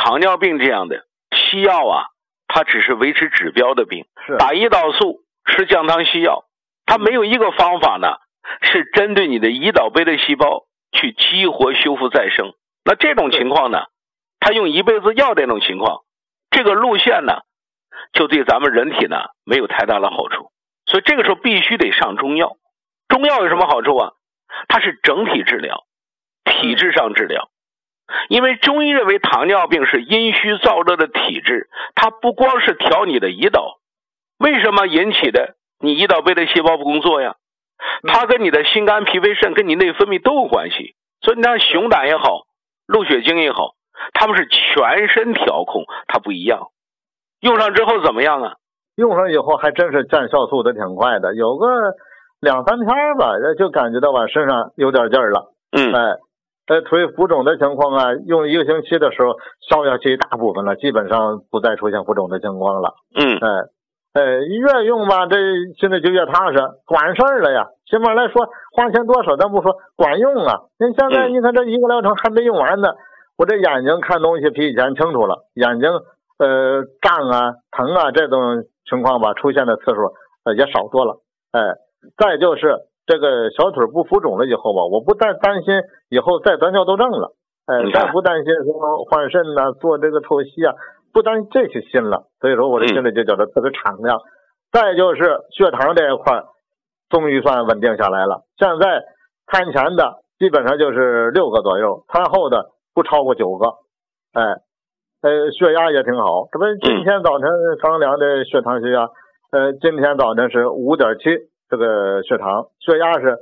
糖尿病这样的西药啊，它只是维持指标的病，打胰岛素吃降糖西药，它没有一个方法呢是针对你的胰岛贝的细胞去激活修复再生。那这种情况呢，它用一辈子药这种情况，这个路线呢就对咱们人体呢没有太大的好处。所以这个时候必须得上中药。中药有什么好处啊？它是整体治疗，体质上治疗。因为中医认为糖尿病是阴虚燥热的体质，它不光是调你的胰岛，为什么引起的你胰岛贝的细胞不工作呀？它跟你的心肝脾肺肾跟你内分泌都有关系。所以你看熊胆也好，鹿血精也好，它们是全身调控，它不一样。用上之后怎么样啊？ 用上以后还真是见效速的挺快的，有个2-3天吧，就感觉到往身上有点劲儿了。腿浮肿的情况啊，用1个星期的时候消下去一大部分了，基本上不再出现浮肿的情况了。越用吧，这现在就越踏实，管事儿了呀。起码来说，花钱多少咱不说，管用啊。你现在你看这一个疗程还没用完呢，我这眼睛看东西比以前清楚了，眼睛胀啊、疼啊这种情况吧，出现的次数也少多了。再就是这个小腿不浮肿了以后吧，我不再担心以后再得尿毒症了。再不担心说换肾呐、做这个透析啊，不担心这些心了。所以说我这心里就觉得特别敞亮。再就是血糖这一块终于算稳定下来了，现在餐前的基本上就是6个左右，餐后的不超过9个。血压也挺好，这不今天早晨刚量的血糖血压，今天早晨是5.7，这个血糖，血压是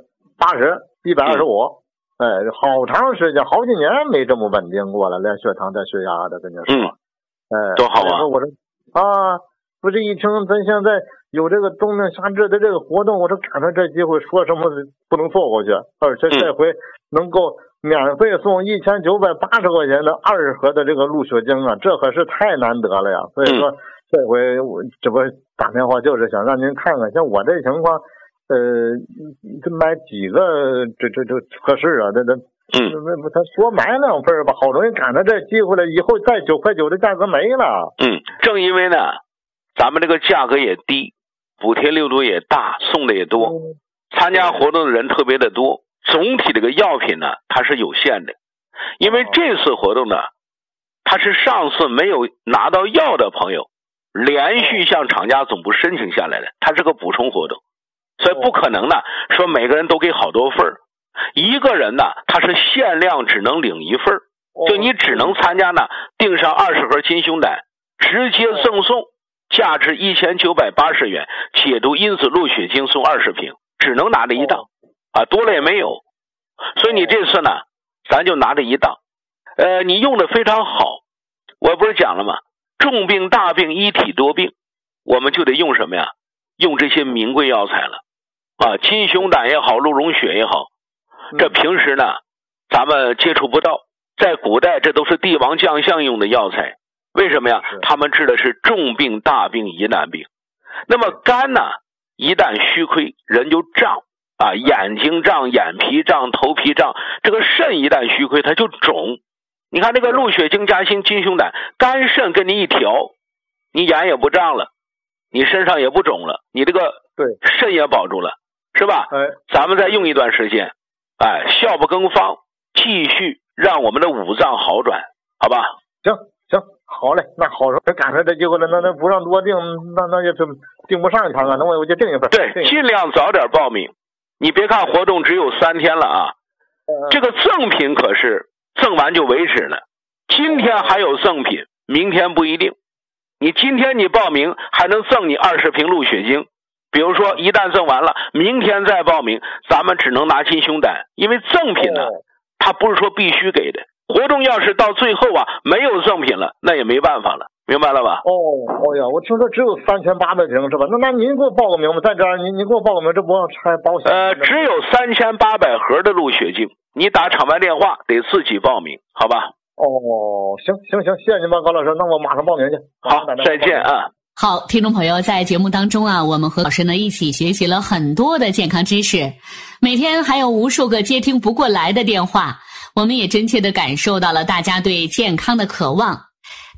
80，125。好长时间，好几年没这么稳定过了，连血糖带血压的，跟你说。 多好啊！ 我说不是一听咱现在有这个冬令夏治的这个活动，我说赶上这机会，说什么不能错过去，而且这回能够免费送1980块钱的20盒的这个鹿血精啊，这可是太难得了呀！所以说这回我这不打电话就是想让您看看，像我这情况，这买几个这合适啊？他多买2份吧，好容易赶上这机会了，以后再9块9的价格没了。 正因为呢，咱们这个价格也低，补贴力度也大，送的也多，参加活动的人特别的多，总体这个药品呢它是有限的。因为这次活动呢，它是上次没有拿到药的朋友连续向厂家总部申请下来的，它是个补充活动，所以不可能呢说每个人都给好多份儿。一个人呢他是限量只能领1份，就你只能参加呢订上20盒金胸胆，直接赠送价值1980元解毒因子鹿血精送20瓶，只能拿这一档多了也没有。所以你这次呢咱就拿这一档，你用的非常好。我不是讲了吗？重病大病一体多病，我们就得用什么呀？用这些名贵药材了金胸胆也好，鹿茸血也好，这平时呢咱们接触不到，在古代这都是帝王将相用的药材。为什么呀？他们治的是重病大病疑难病。那么肝呢一旦虚亏，人就胀眼睛胀、眼皮胀、头皮胀，这个肾一旦虚亏它就肿。你看这个鹿血精加金胸胆，肝肾跟你一调，你眼也不胀了，你身上也不肿了，你这个肾也保住了，是吧？咱们再用一段时间，效不更方，继续让我们的五脏好转，好吧？ 行，好嘞，那好，赶上这机会了，那不让多订，那也是订不上一场啊，那我就订一份。 对，尽量早点报名。你别看活动只有3天了这个赠品可是赠完就为止了。今天还有赠品，明天不一定。你今天你报名还能赠你20瓶鹿血精，比如说一旦赠完了，明天再报名，咱们只能拿金胸胆，因为赠品呢它不是说必须给的。活动要是到最后没有赠品了，那也没办法了，明白了吧？ 我听说只有3800瓶是吧？那您给我报个名吧，在这儿您给我报个名，这不要拆保险。 只有3800盒的鹿血精，你打场外电话得自己报名，好吧？ 行，谢谢您吧，高老师，那我马上报名去。 好，再见好，听众朋友，在节目当中我们和老师呢一起学习了很多的健康知识，每天还有无数个接听不过来的电话，我们也真切地感受到了大家对健康的渴望。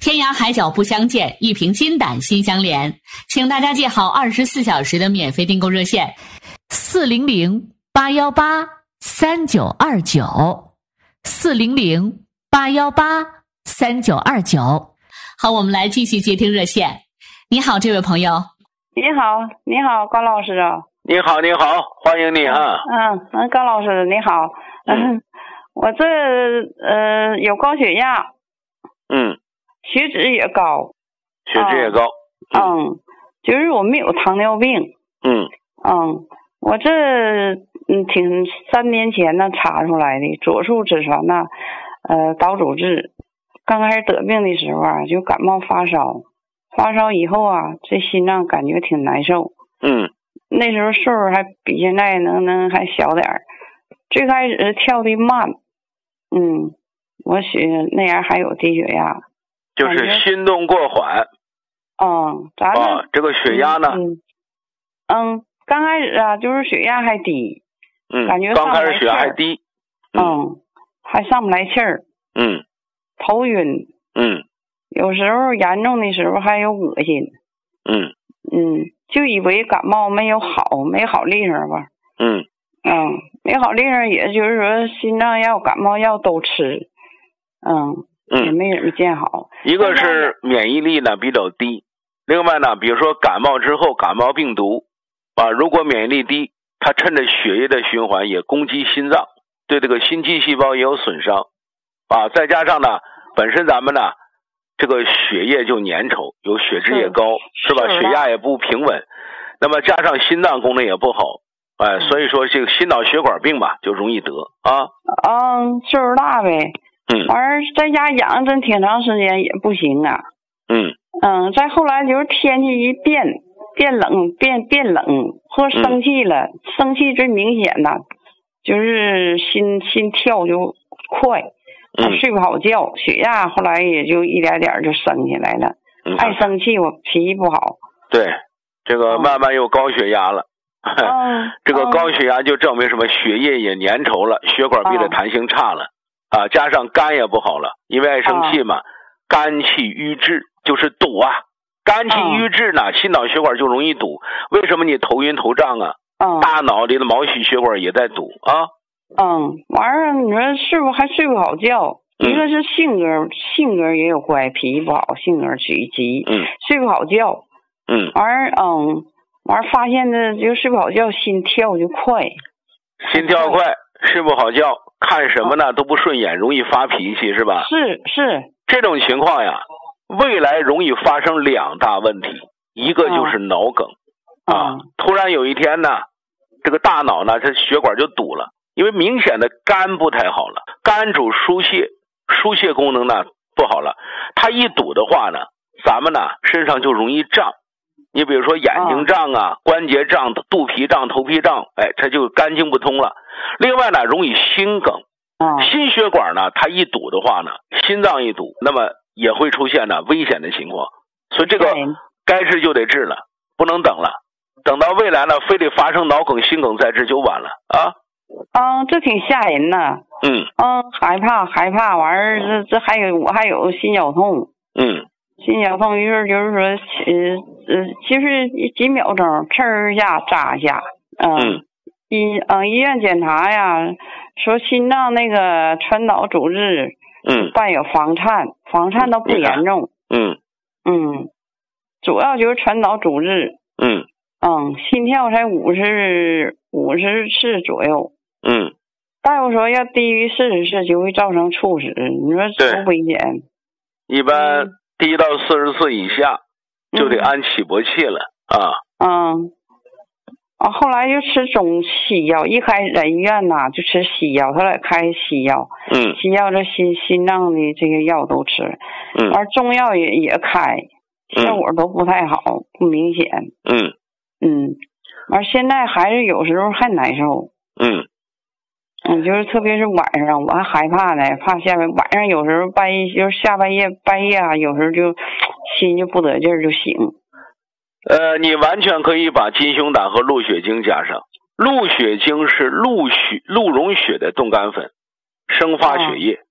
天涯海角不相见，一瓶金胆心相连。请大家记好24小时的免费订购热线：400-818-3929，400-818-3929。好，我们来继续接听热线。你好，这位朋友。 你好，高老师啊。 你好，欢迎你啊。 高老师你好。我这有高血压。血脂也高。就是我没有糖尿病。我这挺3年前呢查出来的左束脂肪呢岛主治。刚开始得病的时候啊，就感冒发烧以后啊，这心脏感觉挺难受。那时候岁数还比现在能还小点儿。最开始跳的慢。我那样还有低血压， 就是心动过缓。 咱们这个血压呢？ 刚开始啊，就是血压还低。感觉刚开始血压还低。 还上不来气儿。头晕。有时候严重的时候还有恶心。就以为感冒没好利索吧。没好利索，也就是说心脏药、感冒药都吃。也没怎么见好。 一个是免疫力呢比较低，另外呢，比如说感冒之后，感冒病毒如果免疫力低，它趁着血液的循环也攻击心脏，对这个心肌细胞也有损伤。再加上呢，本身咱们呢这个血液就粘稠，有血脂也高，是吧？血压也不平稳，那么加上心脏功能也不好，所以说这个心脑血管病吧就容易得啊。 岁数大呗。完在家养真挺长时间也不行啊。再后来就是天气一变冷或生气了，生气最明显的就是心跳就快。睡不好觉，血压后来也就一点点就升起来了。爱生气，我脾气不好。 对，这个慢慢又高血压了。这个高血压就证明什么？血液也粘稠了，血管壁的弹性差了。加上肝也不好了，因为爱生气嘛，肝气郁滞就是堵啊。肝气郁滞呢，心脑血管就容易堵。为什么你头晕头胀啊？大脑里的毛细血管也在堵啊。 完你说还睡不好觉。一个是性格也有关，脾气不好，性格急，睡不好觉。完发现的就睡不好觉，心跳就快，睡不好觉，看什么呢都不顺眼，容易发脾气，是吧？ 是这种情况呀，未来容易发生2大问题，一个就是脑梗。突然有一天呢，这个大脑呢，它血管就堵了，因为明显的肝不太好了，肝主输血功能呢不好了，它一堵的话呢，咱们呢身上就容易胀。你比如说眼睛胀啊，关节胀，肚皮胀，头皮胀，它就肝经不通了。另外呢，容易心梗。心血管呢，它一堵的话呢，心脏一堵，那么也会出现呢危险的情况。所以这个该治就得治了，不能等了。等到未来呢，非得发生脑梗、心梗再治就晚了啊。 这挺吓人呐。害怕，完这我还有心绞痛。心绞痛一阵就是说，其实几秒钟，呲一下扎一下。医院检查呀，说心脏那个传导阻滞，伴有房颤都不严重。主要就是传导阻滞。心跳才50次左右。大夫说要低于40次就会造成猝死，你说多危险？ 一般低到40次以下就得安起搏器了后来就吃中西药，一开始在医院就吃西药，后来开西药。西药这心脏的这个药都吃。完中药也开，效果都不太好，不明显。完现在还是有时候还难受。就是特别是晚上，我还害怕呢，怕晚上有时候半夜就是下半夜有时候就心就不得劲儿就醒。 你完全可以把金胸胆和鹿血精加上。鹿血精是鹿茸血的冻干粉，生发血液，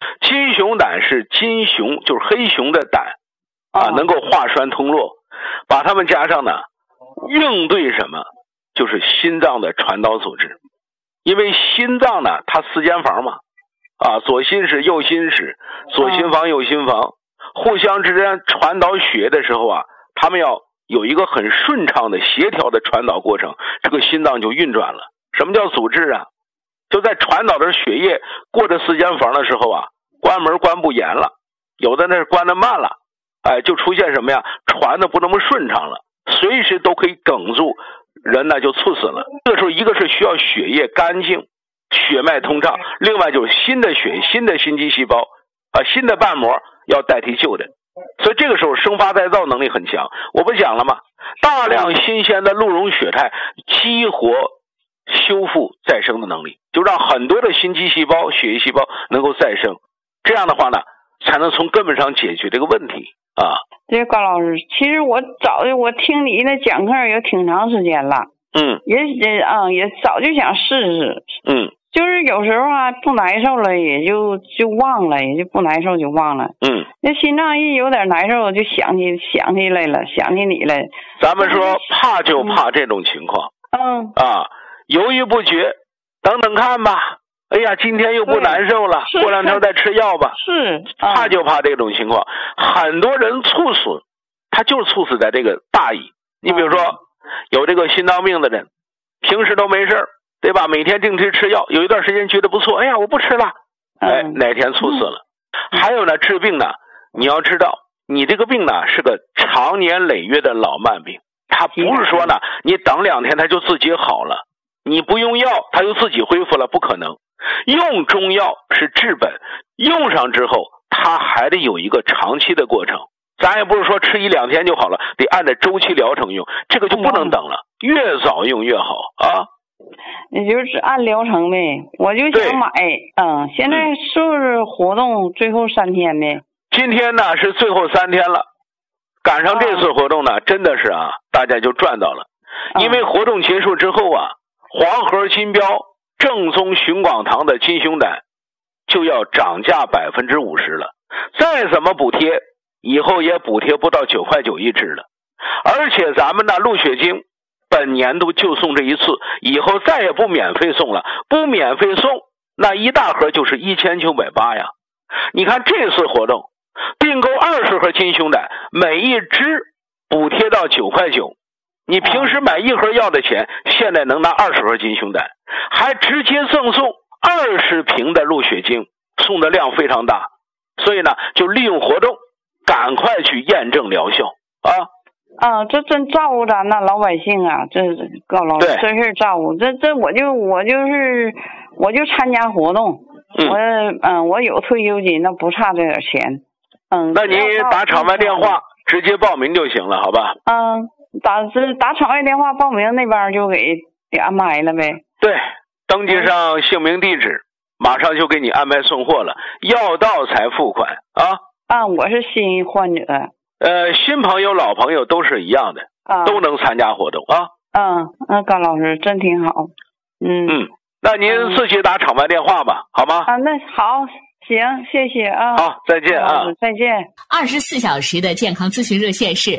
金熊胆是金熊，就是黑熊的胆啊，能够化栓通络，把它们加上呢，应对什么？就是心脏的传导组织。因为心脏呢，它4间房嘛，啊，左心室、右心室，左心房、右心房，互相之间传导血液的时候啊，他们要有一个很顺畅的协调的传导过程，这个心脏就运转了。什么叫阻滞啊？就在传导的血液过这4间房的时候啊，关门关不严了，有的那是关得慢了，哎，就出现什么呀？传的不那么顺畅了，随时都可以哽住，人呢就猝死了。这个时候，一个是需要血液干净，血脉通畅，另外就是新的血、新的心肌细胞啊，新的瓣膜要代替旧的，所以这个时候生发再造能力很强。我不讲了吗？大量新鲜的鹿茸血肽激活修复再生的能力，就让很多的心肌细胞、血液细胞能够再生。这样的话呢，才能从根本上解决这个问题啊。 对，高老师，其实我听你的讲课也挺长时间了，也早就想试试，就是有时候啊不难受了也就忘了，也就不难受就忘了，那心脏一有点难受就想起来了，想起你了。 咱们说怕就怕这种情况，犹豫不决，等等看吧。哎呀，今天又不难受了，过2天再吃药吧。 是， 怕就怕这种情况。很多人猝死，他就是猝死在这个大意。你比如说，有这个心脏病的人，平时都没事，对吧？每天定期吃药，有一段时间觉得不错，哎呀，我不吃了，哎，哪天猝死了。还有呢，治病呢，你要知道，你这个病呢是个长年累月的老慢病，它不是说呢，你等2天它就自己好了。你不用药，它就自己恢复了，不可能。用中药是治本，用上之后，它还得有一个长期的过程。咱也不是说吃1、2天就好了，得按照周期疗程用，这个就不能等了，越早用越好啊。 也就是按疗程呗，我就想买，现在是不是活动最后3天呗？ 今天呢是最后3天了，赶上这次活动呢，真的是啊，大家就赚到了。因为活动结束之后啊，黄河金标正宗寻广堂的金熊胆就要涨价50%了，再怎么补贴，以后也补贴不到9.9块一支了。而且咱们的鹿血精本年度就送这一次，以后再也不免费送了，不免费送，那1大盒就是1980呀。你看这次活动，订购20盒金熊胆，每一支补贴到9.9块。你平时买1盒药的钱，现在能拿20盒金熊胆，还直接赠送20瓶的鹿血精，送的量非常大。所以呢，就利用活动，赶快去验证疗效啊！ 这真照顾咱那老百姓啊！这高老师真是照顾。这我就参加活动，我有退休金，那不差这点钱。 那你打场外电话直接报名就行了，好吧？ 打场外电话报名，那边就给安排了呗。 对，登记上姓名地址，马上就给你安排送货了，药到才付款啊。 我是新患者。 新朋友老朋友都是一样的，都能参加活动啊。 高老师真挺好。 那您自己打场外电话吧，好吗？ 那好，行，谢谢啊。 好，再见啊。 再见。 24小时的健康咨询热线是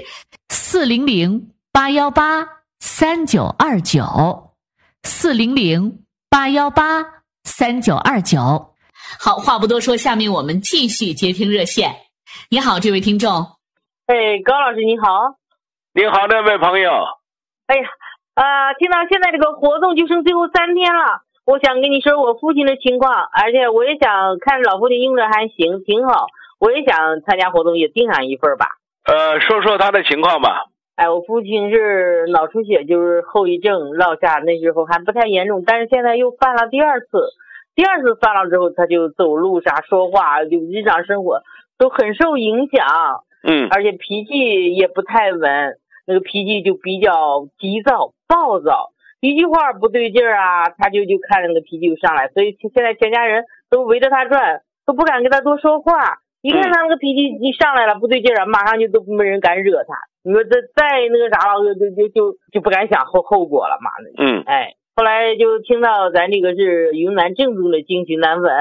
400-818-3929，400-818-3929。好，话不多说，下面我们继续接听热线。你好，这位听众。 高老师你好。 你好，那位朋友。 听到现在这个活动就剩最后3天了，我想跟你说我父亲的情况，而且我也想看老父亲用着还行，挺好，我也想参加活动，也订上一份吧。 说说他的情况吧。 我父亲是脑出血，就是后遗症落下，那时候还不太严重，但是现在又犯了第二次犯了之后，他就走路啥说话就日常生活都很受影响，而且脾气也不太稳，那个脾气就比较急躁暴躁，一句话不对劲啊，他就看那个脾气就上来，所以现在全家人都围着他转，都不敢跟他多说话，一看他那个脾气一上来了不对劲啊，马上就都没人敢惹他，你说这再那个啥了就不敢想后果了嘛。后来就听到咱这个是云南正宗的金熊胆粉，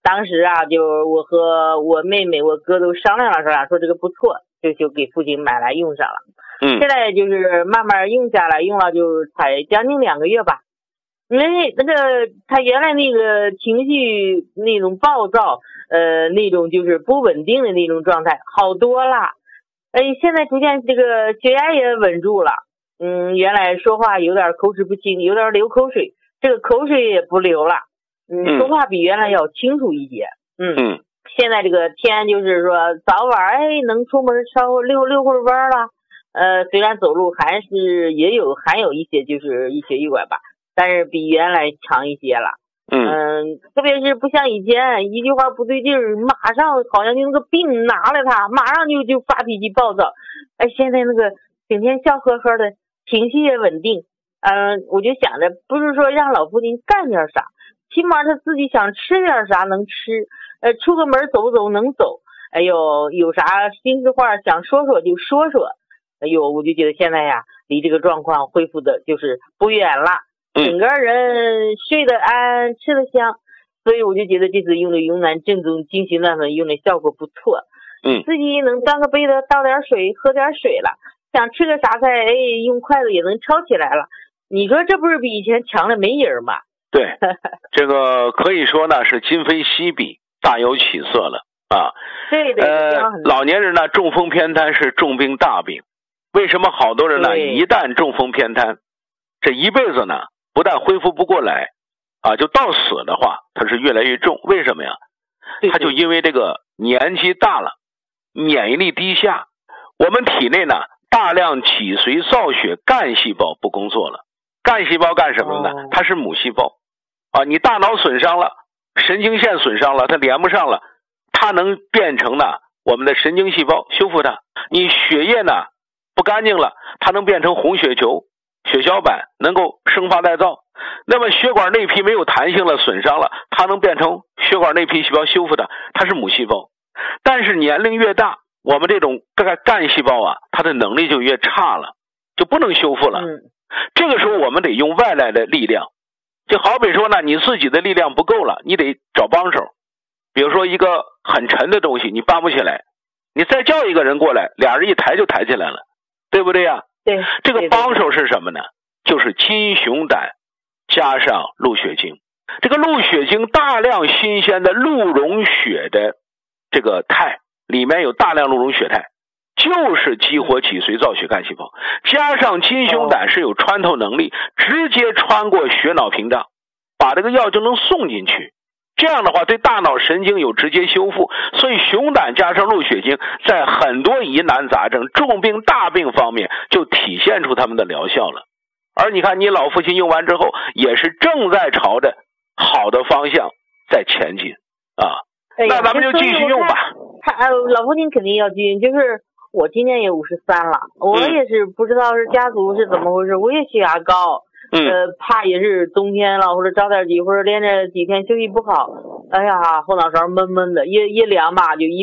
当时啊，就我和我妹妹、我哥都商量了，说这个不错，就给父亲买来用上了。现在就是慢慢用下来，用了就才将近2个月吧。因为那个他原来那个情绪那种暴躁，那种就是不稳定的那种状态好多了。现在逐渐这个血压也稳住了。原来说话有点口齿不清，有点流口水，这个口水也不流了。说话比原来要清楚一些。现在这个天就是说早晚能出门稍微溜会儿弯了。虽然走路还有一些就是一瘸一拐吧，但是比原来强一些了。特别是不像以前一句话不对劲儿，马上好像就那个病拿了他，马上就发脾气暴躁。现在那个整天笑呵呵的，情绪也稳定。我就想着不是说让老父亲干点啥，起码他自己想吃点啥能吃，出个门走走能走。有啥心事话想说就说。我就觉得现在呀，离这个状况恢复的就是不远了。整个人睡得安，吃得香，所以我就觉得这次用的云南正宗精细乱粉用的效果不错。自己能端个杯子倒点水喝点水了，想吃个啥菜用筷子也能抄起来了。你说这不是比以前强的没人吗？ 对，这个可以说呢是今非昔比，大有起色了啊。 对， 老年人呢中风偏瘫是重病大病。为什么好多人呢一旦中风偏瘫，这一辈子呢不但恢复不过来就到死的话它是越来越重。为什么呀？他就因为这个年纪大了，免疫力低下，我们体内呢大量脊髓造血干细胞不工作了。干细胞干什么呢？它是母细胞你大脑损伤了，神经线损伤了，它连不上了，它能变成呢我们的神经细胞修复它。你血液呢不干净了，它能变成红血球、血小板，能够生发再造。那么血管内皮没有弹性了，损伤了，它能变成血管内皮细胞修复的，它是母细胞。但是年龄越大，我们这种干细胞它的能力就越差了，就不能修复了。这个时候我们得用外来的力量，就好比说呢，你自己的力量不够了，你得找帮手。比如说一个很沉的东西你搬不起来，你再叫一个人过来，俩人一抬就抬起来了，对不对呀？ 对。 这个帮手是什么呢？就是金熊胆加上鹿血精。这个鹿血精大量新鲜的鹿茸血的这个肽，里面有大量鹿茸血肽，就是激活脊髓造血干细胞，加上金熊胆是有穿透能力，直接穿过血脑屏障，把这个药就能送进去。这样的话对大脑神经有直接修复。所以熊胆加上鹿血精在很多疑难杂症、重病大病方面就体现出他们的疗效了。而你看你老父亲用完之后也是正在朝着好的方向在前进那咱们就继续用吧。 老父亲肯定要继续，就是我今年也53了，我也是不知道是家族是怎么回事，我也血压高。怕也是冬天了，或者着点急，或者连着几天休息不好，后脑勺闷闷的，一量吧就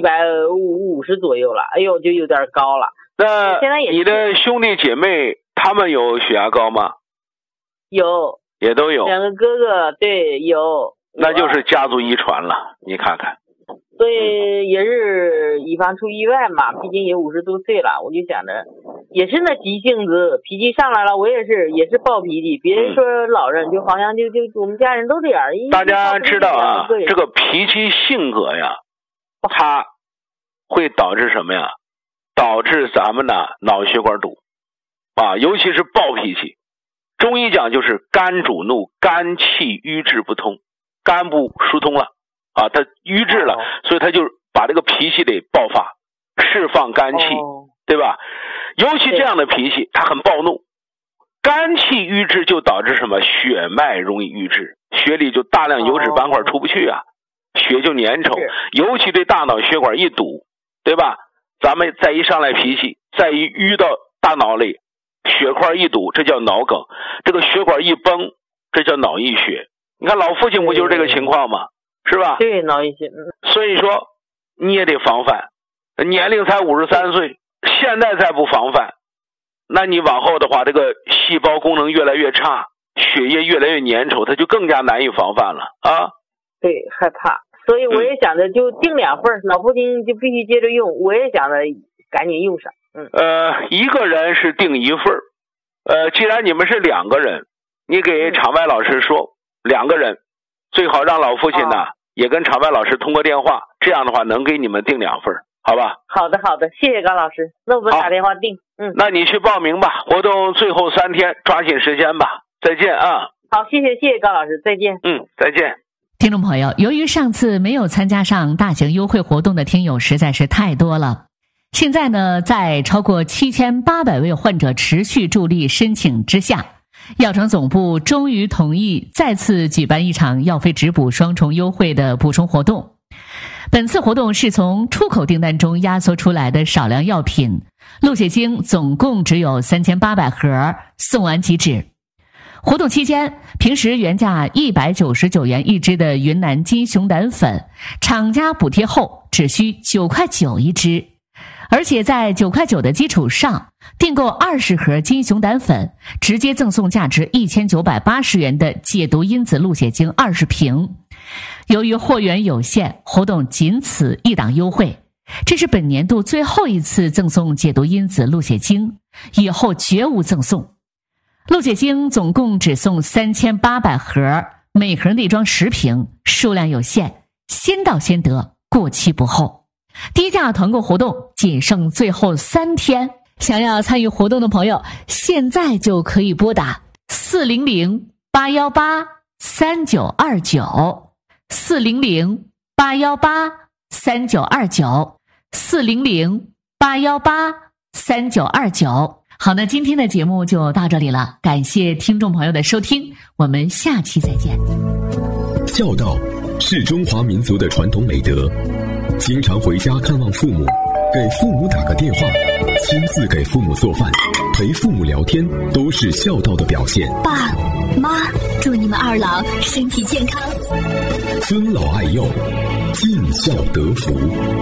150左右了，就有点高了。 那现在也你的兄弟姐妹他们有血压高吗？ 有， 也都有。 2个哥哥，对，有。 那就是家族遗传了，你看看。 所以也是以防出意外嘛，毕竟也50多岁了，我就想着也是那急性子，脾气上来了，我也是暴脾气。别人说老人就好像就我们家人都这样。 大家知道这个脾气性格呀，它会导致什么呀？导致咱们的脑血管堵尤其是暴脾气。中医讲就是肝主怒，肝气瘀滞不通，肝部疏通了它瘀滞了，所以他就把这个脾气得爆发，释放肝气，对吧？尤其这样的脾气他很暴怒，肝气瘀滞就导致什么？血脉容易瘀滞，血里就大量油脂斑块出不去血就粘稠，尤其对大脑血管一堵，对吧？咱们再一上来脾气，再一淤到大脑里，血块一堵，这叫脑梗，这个血管一崩，这叫脑溢血。你看老父亲不就是这个情况吗？是吧？ 对，脑溢血。 所以说你也得防范，年龄才53岁，现在再不防范，那你往后的话，这个细胞功能越来越差，血液越来越粘稠，它就更加难以防范了对，害怕。 所以我也想着就订2份，老父亲就必须接着用，我也想着赶紧用上。 一个人是订1份，既然你们是2个人，你给场外老师说2个人，最好让老父亲呢也跟场外老师通过电话，这样的话能给你们订2份，好吧？ 好的，谢谢高老师，那我们打电话订。 那你去报名吧，活动最后3天，抓紧时间吧。再见啊！ 好，谢谢高老师，再见。 再见。 听众朋友，由于上次没有参加上大型优惠活动的听友实在是太多了，现在呢，在超过7800位患者持续助力申请之下，药厂总部终于同意再次举办一场药费直补双重优惠的补充活动。本次活动是从出口订单中压缩出来的少量药品，鹿血精总共只有3800盒，送完即止。活动期间，平时原价199元一支的云南金熊胆粉，厂家补贴后只需9.9块一支，而且在9.9块的基础上，订购20盒金熊胆粉，直接赠送价值1980元的解毒因子鹿血精20瓶。由于货源有限，活动仅此一档优惠，这是本年度最后一次赠送解毒因子鹿血精，以后绝无赠送。鹿血精总共只送3800盒，每盒内装10瓶，数量有限，先到先得，过期不候。低价团购活动仅剩最后3天，想要参与活动的朋友，现在就可以拨打400-818-3929，400-818-3929。好，那今天的节目就到这里了，感谢听众朋友的收听，我们下期再见。 孝道是中华民族的传统美德，经常回家看望父母，给父母打个电话，亲自给父母做饭，陪父母聊天，都是孝道的表现。 爸妈，祝你们2老身体健康， 尊老爱幼，尽孝得福。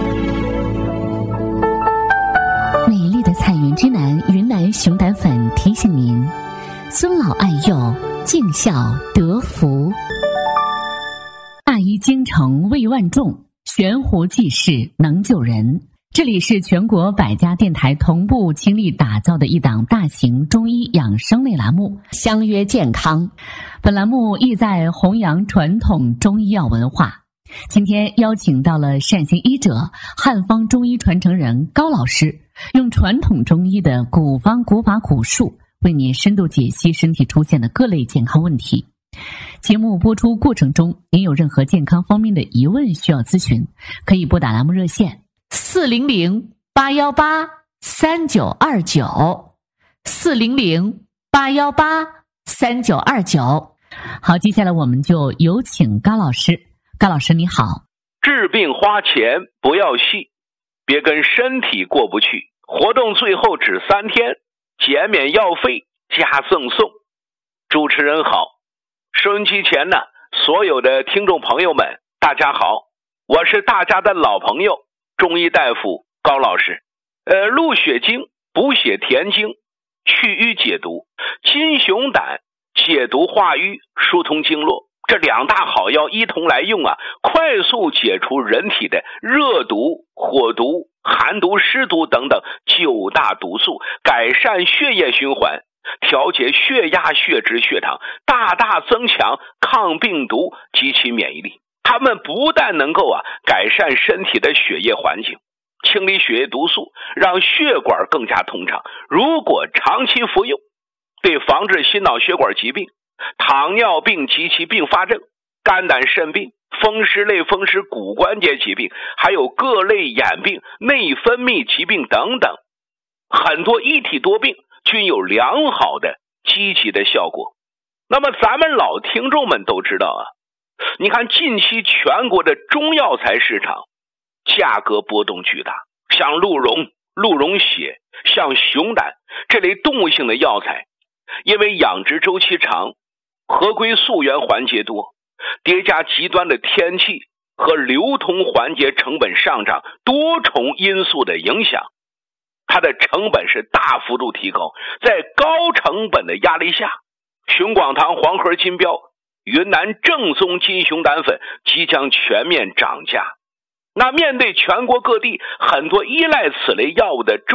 美丽的彩云之南云南熊胆粉提醒您：尊老爱幼，尽孝得福。大医精诚为万众，悬壶济世能救人。这里是全国100家电台同步倾力打造的一档大型中医养生类栏目，相约健康。本栏目意在弘扬传统中医药文化。今天邀请到了善行医者、汉方中医传承人高老师，用传统中医的古方古法古术，为您深度解析身体出现的各类健康问题。节目播出过程中，您有任何健康方面的疑问需要咨询，可以拨打栏目热线400-818-3929，400-818-3929。好，接下来我们就有请高老师。高老师你好。 治病花钱不要戏，别跟身体过不去。活动最后只3天，减免药费加赠送。主持人好，收音机前呢，所有的听众朋友们大家好，我是大家的老朋友中医大夫高老师。鹿血精补血填精，去瘀解毒；金熊胆解毒化瘀，疏通经络。这2大好药一同来用啊，快速解除人体的热毒、火毒、寒毒、湿毒等等9大毒素，改善血液循环，调节血压、血脂、血糖，大大增强抗病毒及其免疫力。它们不但能够改善身体的血液环境，清理血液毒素，让血管更加通畅。如果长期服用，对防治心脑血管疾病、糖尿病及其并发症、肝胆肾病、风湿类风湿骨关节疾病，还有各类眼病、内分泌疾病等等，很多一体多病均有良好的积极的效果。那么咱们老听众们都知道你看近期全国的中药材市场价格波动巨大，像鹿茸、鹿茸血、像熊胆这类动物性的药材，因为养殖周期长，合规溯源环节多，叠加极端的天气和流通环节成本上涨多重因素的影响，它的成本是大幅度提高。在高成本的压力下，熊广堂、黄河金标云南正宗金熊胆粉即将全面涨价。那面对全国各地很多依赖此类药物的